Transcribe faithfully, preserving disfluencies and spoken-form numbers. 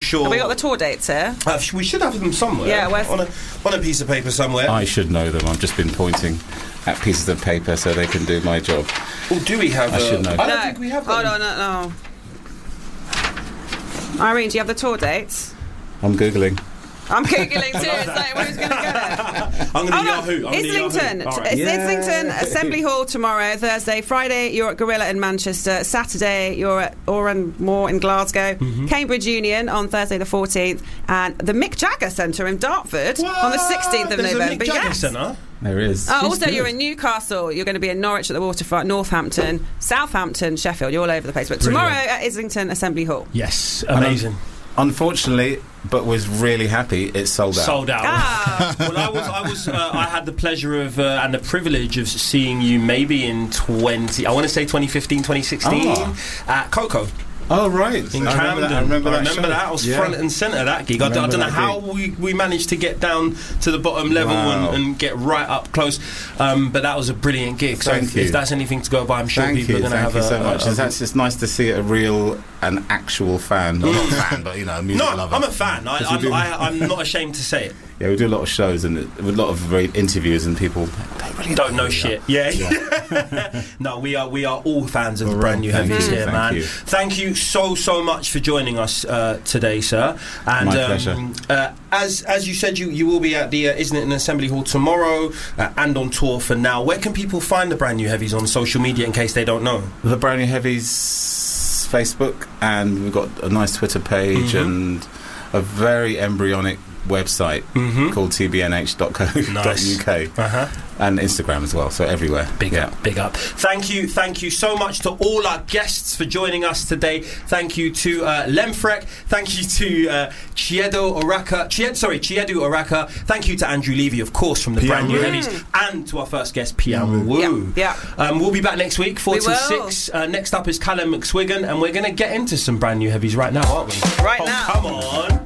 sure. Have we got the tour dates here? Uh, we should have them somewhere. Yeah, where's on a on a piece of paper somewhere. I should know them. I've just been pointing at pieces of paper so they can do my job. Oh, do we have? I uh, should know. I don't no. think we have them. Oh no, no, no. Irene, do you have the tour dates? I'm Googling. I'm googling too. It's like, who's going to get it? I'm going to Oh no, Yahoo. I'm Islington. Yahoo. All right. It's Yeah. Islington Assembly Hall tomorrow, Thursday. Friday, you're at Gorilla in Manchester. Saturday, you're at Oran Moor in Glasgow. Mm-hmm. Cambridge Union on Thursday the fourteenth, and the Mick Jagger Centre in Dartford on the sixteenth of There's November. A Mick Jagger Yes. Centre. There is. Oh, She's also, good. you're in Newcastle. You're going to be in Norwich at the Waterfront, Northampton, Southampton, Sheffield. You're all over the place. But tomorrow Brilliant. at Islington Assembly Hall. Yes, And, um, amazing. Unfortunately, but was really happy, it's sold out. Sold out. Ah. Well, I was, I was, uh, I had the pleasure of uh, and the privilege of seeing you maybe in twenty. I want to say twenty fifteen, twenty sixteen Oh. at Coco. Oh, right. In I Camden. remember that. I remember that. show. I was Yeah. front and centre that gig. I, d- I Remember don't know that how we, we managed to get down to the bottom level Wow. and, and get right up close. Um, but that was a brilliant gig. So Thank if, you. if that's anything to go by, I'm sure Thank people you, are going to thank have you a, so much. a, a That's just nice to see a real, an actual fan. Well, not fan, but you know, a music No, lover. I'm a fan. I, Because we I'm, do- I, I'm not ashamed to say it. Yeah, we do a lot of shows and a lot of very interviews, and people they really Don't know who we shit. are. Yeah. No, we are we are all fans of the brand new Thank heavies you, here, thank man. you. Thank you so so much for joining us uh, today, sir. And My um, pleasure. Uh, as as you said, you, you will be at the uh, Islington Assembly Hall tomorrow uh, and on tour for now. Where can people find the brand new heavies on social media in case they don't know? The Brand New Heavies Facebook, and we've got a nice Twitter page Mhm. and a very embryonic website Mhm. called t b n h dot co dot u k Uh-huh. and Instagram as well, so everywhere. Big yeah. up, big up. Thank you, thank you so much to all our guests for joining us today. Thank you to uh, Lemfrek. Thank you to uh, Chiedo Oraka. Chied, sorry, Chiedu Oraka. Thank you to Andrew Levy, of course, from the Pian Brand New Wu. Heavies, and to our first guest, Pian Wu. Yeah, yeah. Um, we'll be back next week, four We till will. six. Uh, next up is Callum McSwiggan, and we're going to get into some Brand New Heavies right now, aren't we? Right oh, now. Come on.